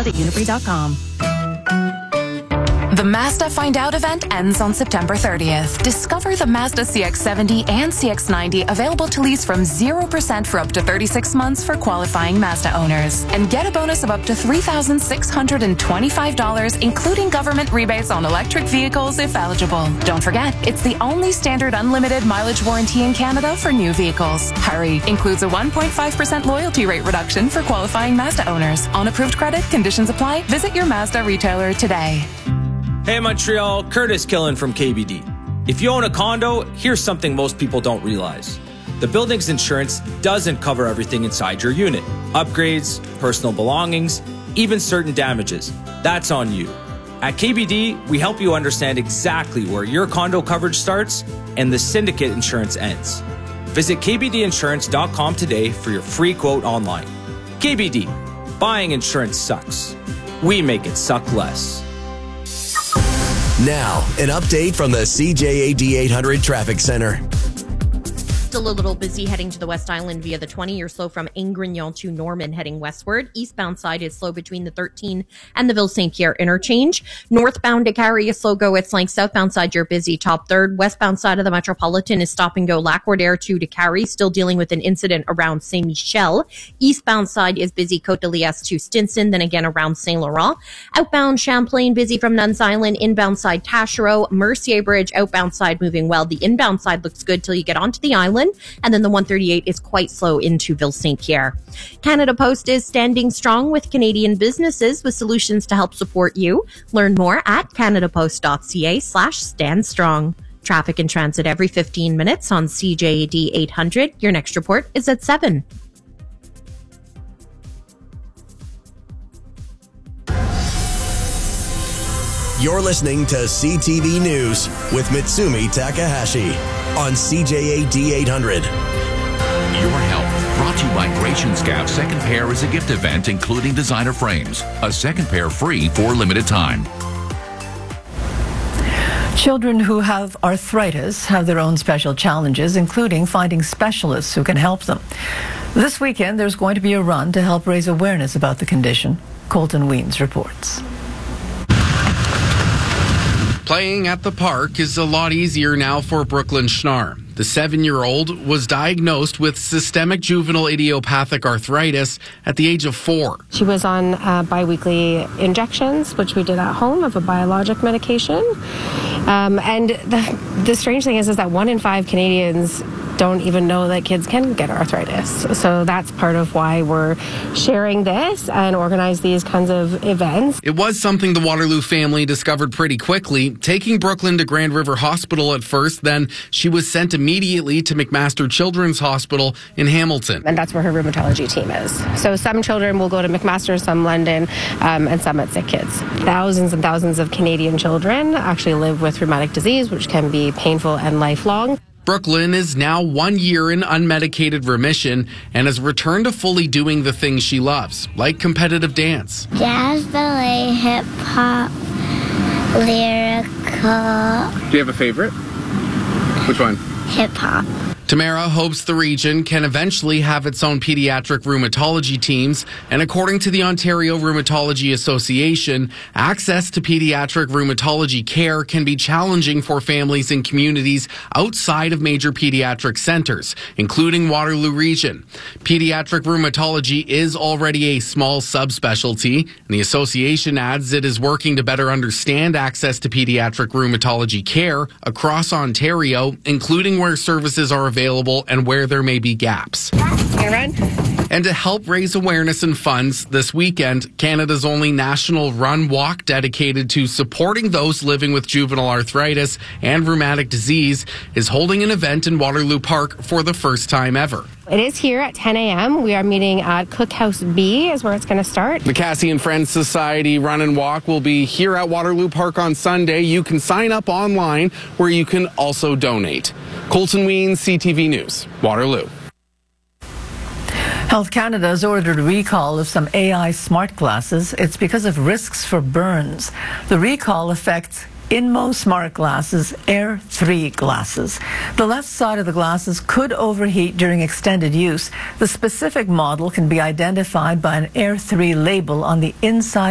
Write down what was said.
Details at uniprix.com. The Mazda Find Out event ends on September 30th. Discover the Mazda CX-70 and CX-90 available to lease from 0% for up to 36 months for qualifying Mazda owners. And get a bonus of up to $3,625, including government rebates on electric vehicles if eligible. Don't forget, it's the only standard unlimited mileage warranty in Canada for new vehicles. Hurry! Includes a 1.5% loyalty rate reduction for qualifying Mazda owners. On approved credit, conditions apply. Visit your Mazda retailer today. Hey Montreal, Curtis Killen from KBD. If you own a condo, here's something most people don't realize. The building's insurance doesn't cover everything inside your unit. Upgrades, personal belongings, even certain damages. That's on you. At KBD, we help you understand exactly where your condo coverage starts and the syndicate insurance ends. Visit kbdinsurance.com today for your free quote online. KBD, buying insurance sucks. We make it suck less. Now, an update from the CJAD 800 Traffic Center. Still a little busy heading to the West Island via the 20. You're slow from Ingrignon to Norman heading westward. Eastbound side is slow between the 13 and the Ville St. Pierre interchange. Northbound to Carrie is slow go. It's like southbound side you're busy. Top third. Westbound side of the Metropolitan is stop and go. Lac-Roder to Carrie. Still dealing with an incident around Saint Michel. Eastbound side is busy. Côte de Liesse to Stinson. Then again around Saint Laurent. Outbound Champlain busy from Nuns Island. Inbound side Taschereau. Mercier Bridge. Outbound side moving well. The inbound side looks good till you get onto the island. And then the 138 is quite slow into Ville St. Pierre. Canada Post is standing strong with Canadian businesses with solutions to help support you. Learn more at canadapost.ca/standstrong. Traffic and transit every 15 minutes on CJAD 800. Your next report is at 7. You're listening to CTV News with Mitsumi Takahashi on CJAD 800. Your Health, brought to you by Gratian Scab. Second pair is a gift event including designer frames. A second pair free for a limited time. Children who have arthritis have their own special challenges, including finding specialists who can help them. This weekend, there's going to be a run to help raise awareness about the condition. Colton Weens reports. Playing at the park is a lot easier now for Brooklyn Schnarr. The 7-year-old was diagnosed with systemic juvenile idiopathic arthritis at the age of 4. She was on biweekly injections, which we did at home, of a biologic medication. And the strange thing is that 1 in 5 Canadians don't even know that kids can get arthritis. So that's part of why we're sharing this and organize these kinds of events. It was something the Waterloo family discovered pretty quickly, taking Brooklyn to Grand River Hospital at first. Then she was sent immediately to McMaster Children's Hospital in Hamilton. And that's where her rheumatology team is. So some children will go to McMaster, some London, and some at Sick Kids. Thousands and thousands of Canadian children actually live with rheumatic disease, which can be painful and lifelong. Brooklyn is now 1 year in unmedicated remission and has returned to fully doing the things she loves, like competitive dance. Jazz, ballet, hip-hop, lyrical. Do you have a favorite? Which one? Hip-hop. Tamara hopes the region can eventually have its own pediatric rheumatology teams, and according to the Ontario Rheumatology Association, access to pediatric rheumatology care can be challenging for families in communities outside of major pediatric centers, including Waterloo Region. Pediatric rheumatology is already a small subspecialty, and the association adds it is working to better understand access to pediatric rheumatology care across Ontario, including where services are available and where there may be gaps. And to help raise awareness and funds this weekend, Canada's only national run-walk dedicated to supporting those living with juvenile arthritis and rheumatic disease is holding an event in Waterloo Park for the first time ever. It is here at 10 a.m. We are meeting at Cookhouse B is where it's going to start. The Cassie and Friends Society Run and Walk will be here at Waterloo Park on Sunday. You can sign up online where you can also donate. Colton Weens, CTV News, Waterloo. Health Canada has ordered a recall of some AI smart glasses. It's because of risks for burns. The recall affects Inmo smart glasses, Air 3 glasses. The left side of the glasses could overheat during extended use. The specific model can be identified by an Air 3 label on the inside